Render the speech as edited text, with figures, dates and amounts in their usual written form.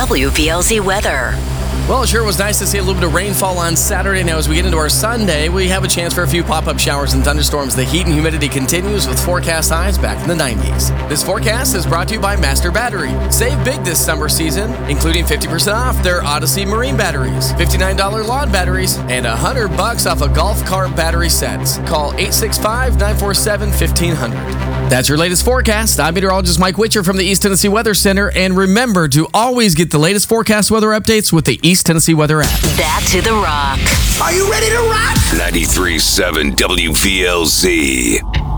WVLZ weather. Well, it sure was nice to see a little bit of rainfall on Saturday. Now, as we get into our Sunday, we have a chance for a few pop-up showers and thunderstorms. The heat and humidity continues with forecast highs back in the 90s. This forecast is brought to you by Master Battery. Save big this summer season, including 50% off their Odyssey Marine batteries, $59 lawn batteries, and $100 off a golf cart battery sets. Call 865-947-1500. That's your latest forecast. I'm meteorologist Mike Witcher from the East Tennessee Weather Center. And remember to always get the latest forecast weather updates with the East Tennessee Weather app. That to the rock. Are you ready to rock? 93.7 WVLZ.